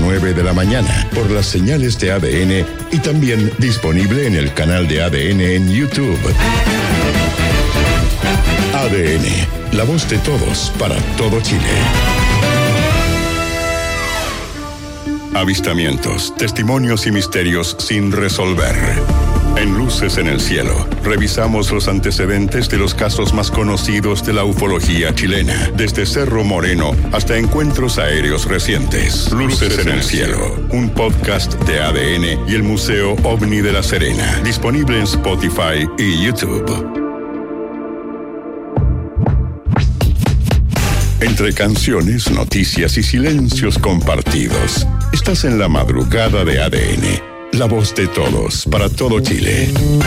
9 de la mañana por las señales de ADN y también disponible en el canal de ADN en YouTube. ADN, la voz de todos para todo Chile. Avistamientos, testimonios y misterios sin resolver. En Luces en el Cielo, revisamos los antecedentes de los casos más conocidos de la ufología chilena, desde Cerro Moreno hasta encuentros aéreos recientes. Luces en el Cielo, un podcast de ADN y el Museo OVNI de La Serena, disponible en Spotify y YouTube. Entre canciones, noticias y silencios compartidos, estás en la madrugada de ADN, la voz de todos para todo Chile.